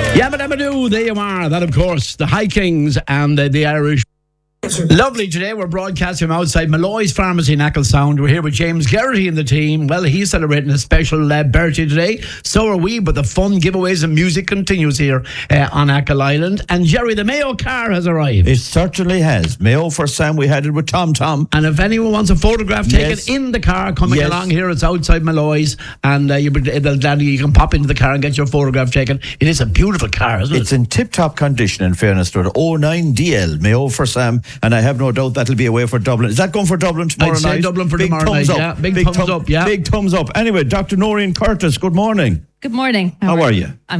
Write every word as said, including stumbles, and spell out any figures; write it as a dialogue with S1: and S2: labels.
S1: Yabba dabba doo, there you are. That, of course, the High Kings and uh, the Irish. Lovely. Today we're broadcasting from outside Malloy's Pharmacy in Acklesound. We're here with James Geraghty and the team. Well, he's celebrating a special uh, birthday today. So are we, but the fun, giveaways and music continues here uh, on Ackle Island. And Jerry, the Mayo car has arrived.
S2: It certainly has. Mayo for Sam, we had it with Tom Tom.
S1: And if anyone wants a photograph taken
S2: Yes.
S1: in the car coming
S2: Yes.
S1: along here, it's outside Malloy's. And uh, you, you can pop into the car and get your photograph taken. It is a beautiful car, isn't it?
S2: It's in tip-top condition, in fairness to it. oh nine D L, Mayo for Sam. And I have no doubt that'll be away for Dublin. Is that going for Dublin tomorrow
S1: I'd say
S2: night?
S1: Dublin for
S2: big
S1: tomorrow
S2: thumbs
S1: night,
S2: up.
S1: yeah. Big thumbs
S2: thum-
S1: up, yeah.
S2: Big thumbs up. Anyway, Doctor Noreen Curtis, good morning.
S3: Good morning.
S2: How are you?
S3: I'm